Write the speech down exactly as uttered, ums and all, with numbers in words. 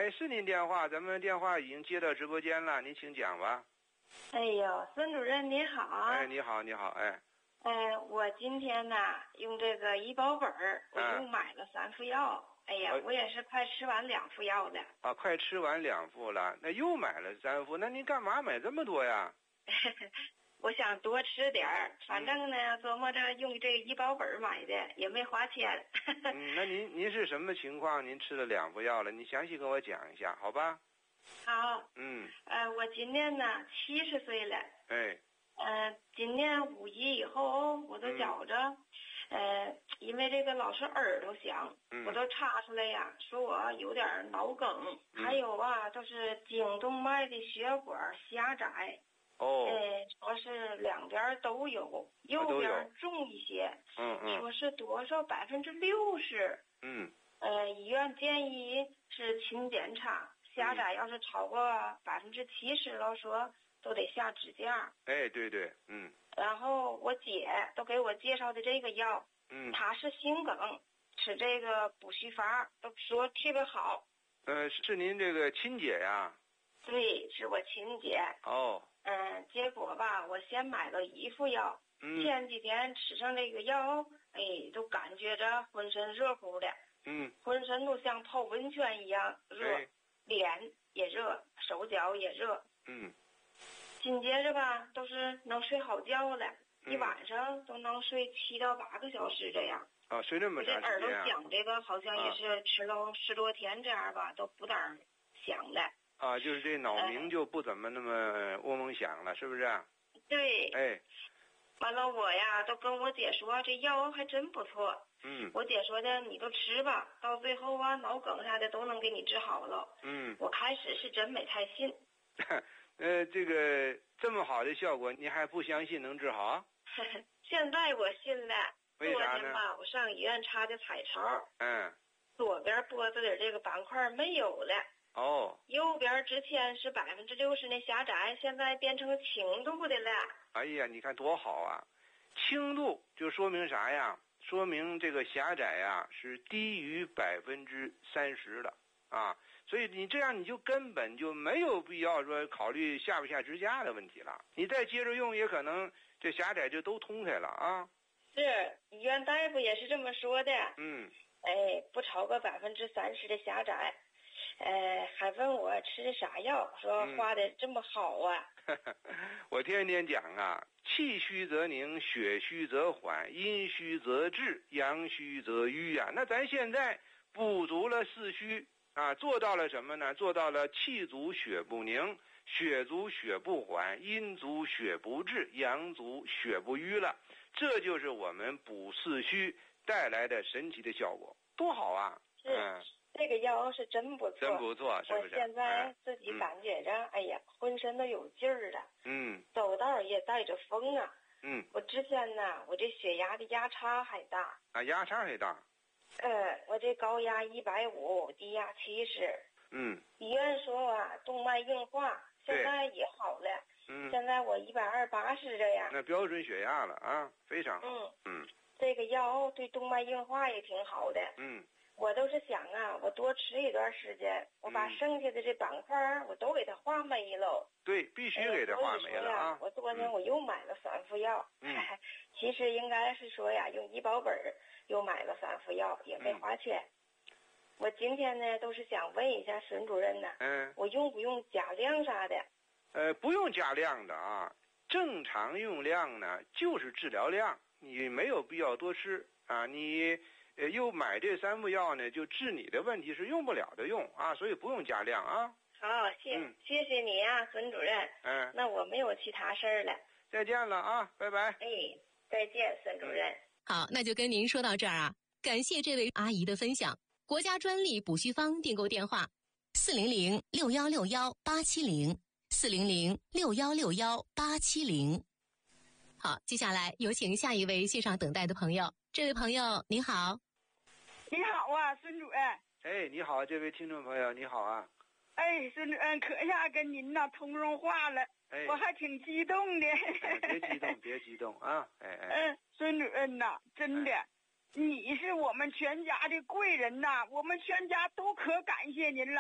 哎，是您电话，咱们电话已经接到直播间了，您请讲吧。 哎呦，孙主任你好。 哎，你好，你好，哎。 哎，我今天呢用这个医保本儿，我又买了三副药。哎呀，我也是快吃完两副药的。 啊，快吃完两副了，那又买了三副，那您干嘛买这么多呀？ 我想多吃点儿，反正呢，琢磨着用这个医保本买的，也没花钱。 嗯，那您您是什么情况？您吃了两副药了，你详细跟我讲一下，好吧？ 好。 嗯。 呃，我今年呢七十岁了。 哎。 呃，今年五一以后，我都觉着，嗯、呃，因为这个老是耳朵响， 嗯、 我都查出来呀，说我有点脑梗，嗯、还有啊，就是颈动脉的血管狭窄。 哦。 呃，说是两边都有，右边重一些。 嗯嗯。 说是多少百分之六十。 嗯。 呃，医院建议是勤检查，狭窄要是超过百分之七十了，说。都得下支架。 哎，对对，嗯。 然后我姐都给我介绍的这个药， 嗯， 她是心梗，吃这个补虚法，都说特别好。 呃，是您这个亲姐呀？ 对，是我亲姐。 哦。 嗯，结果吧，我先买了一副药， 嗯， 前几天吃上这个药，哎，都感觉着浑身热乎的， 嗯， 浑身都像泡温泉一样热， 哎、 脸也热，手脚也热。 嗯。 紧接着吧，都是能睡好觉了， 嗯、 一晚上都能睡七到八个小时这样。 啊，睡那么长时间、啊。 这耳朵响这个好像也是吃了十多天这样吧，啊、都不当响的。 啊，就是这脑鸣就不怎么那么嗡嗡响了，是不是、啊？ 对。 哎。 完了我呀，都跟我姐说这药还真不错。 嗯。 我姐说的，你都吃吧，到最后啊，脑梗啥的都能给你治好了。 嗯。 我开始是真没太信。 呃，这个这么好的效果，你还不相信能治好？ 现在我信了。 为啥呢？ 昨天吧，我上医院查的彩超。 嗯。 左边脖子里这个斑块没有了。 哦。 右边之前是百分之六十的狭窄，现在变成轻度的了。 哎呀，你看多好啊！轻度就说明啥呀？说明这个狭窄呀是低于百分之三十的啊。所以你这样你就根本就没有必要说考虑下不下支架的问题了。你再接着用，也可能这狭窄就都通开了啊。 是，医院大夫也是这么说的。 嗯。 哎，不超过百分之三十的狭窄。呃，还问我吃啥药，说画的这么好啊。 嗯、我天天讲啊，气虚则凝，血虚则缓，阴虚则滞，阳虚则瘀啊。那咱现在补足了四虚。啊，做到了什么呢？做到了气足血不凝，血足血不缓，阴足血不滞，阳足血不瘀了。这就是我们补四虚带来的神奇的效果，多好啊！ 是，嗯、这个药是真不错， 真不错，是不是？ 我现在自己感觉着，嗯、哎呀，浑身都有劲儿了。 嗯。 走道也带着风啊。 嗯。 我之前呢，我这血压的压差还大。 啊，压差还大。 呃，我这高压一百五，低压七十。 嗯。 医院说啊，动脉硬化，现在也好了。 嗯。 现在我一百二八十这样。 那标准血压了啊，非常好。 嗯嗯。 这个药对动脉硬化也挺好的。 嗯。 我都是想啊，我多吃一段时间，我把剩下的这板块我都给它化没了。 对，必须给它化没了啊！ 哎、我昨天我又买了三副药。 嗯。 其实应该是说呀，用医保本又买了三副药，也没花钱。嗯、我今天呢，都是想问一下孙主任呢， 嗯， 我用不用加量啥的？ 呃，不用加量的啊，正常用量呢就是治疗量，你没有必要多吃啊。你呃又买这三副药呢，就治你的问题是用不了的用啊，所以不用加量啊。 好，谢、嗯、谢谢你啊，孙主任。 嗯， 那我没有其他事儿了。 再见了啊，拜拜。 哎，再见，孙主任。 好，那就跟您说到这儿啊，感谢这位阿姨的分享。国家专利补虚方订购电话：四零零六幺六幺八七零，四零零六幺六幺八七零。好，接下来有请下一位线上等待的朋友。这位朋友，你好。 你好啊，孙主任。 哎，你好，这位听众朋友，你好啊。 哎，孙主任，可下跟您呐通上话了， 哎， 我还挺激动的。 哎、别激动，别激动啊！哎哎。 嗯，孙主任呐，真的。 哎， 你是我们全家的贵人呐，我们全家都可感谢您了。